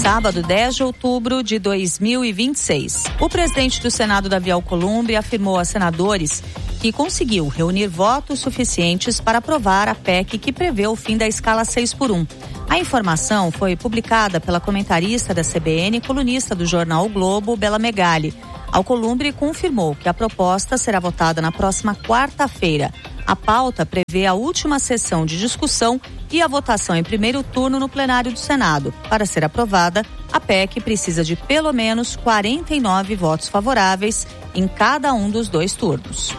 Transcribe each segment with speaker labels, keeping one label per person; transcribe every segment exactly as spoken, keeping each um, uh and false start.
Speaker 1: sábado, dez de outubro de dois mil e vinte e seis. O presidente do Senado, Davi Alcolumbre, afirmou a senadores que conseguiu reunir votos suficientes para aprovar a P E C que prevê o fim da escala seis por um. A informação foi publicada pela comentarista da C B N e colunista do jornal o Globo, Bela Megali. Alcolumbre confirmou que a proposta será votada na próxima quarta-feira. A pauta prevê a última sessão de discussão e a votação em primeiro turno no plenário do Senado. Para ser aprovada, a P E C precisa de pelo menos quarenta e nove votos favoráveis em cada um dos dois turnos.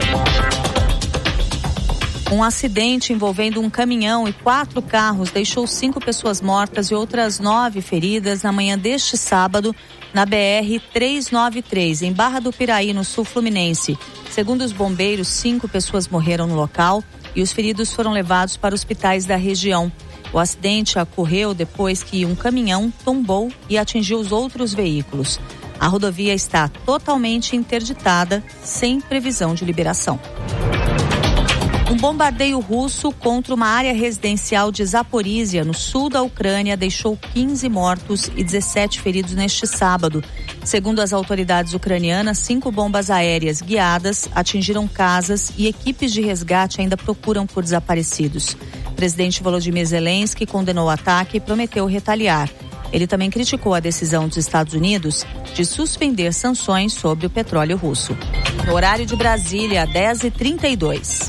Speaker 1: Um acidente envolvendo um caminhão e quatro carros deixou cinco pessoas mortas e outras nove feridas na manhã deste sábado na B R trezentos e noventa e três, em Barra do Piraí, no sul fluminense. Segundo os bombeiros, cinco pessoas morreram no local e os feridos foram levados para hospitais da região. O acidente ocorreu depois que um caminhão tombou e atingiu os outros veículos. A rodovia está totalmente interditada, sem previsão de liberação. Um bombardeio russo contra uma área residencial de Zaporízia, no sul da Ucrânia, deixou quinze mortos e dezessete feridos neste sábado. Segundo as autoridades ucranianas, cinco bombas aéreas guiadas atingiram casas e equipes de resgate ainda procuram por desaparecidos. O presidente Volodymyr Zelensky condenou o ataque e prometeu retaliar. Ele também criticou a decisão dos Estados Unidos de suspender sanções sobre o petróleo russo. No horário de Brasília, dez e trinta e dois.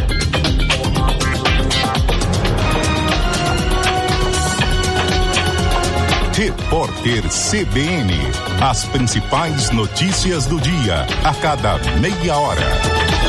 Speaker 2: Repórter C B N. As principais notícias do dia, a cada meia hora.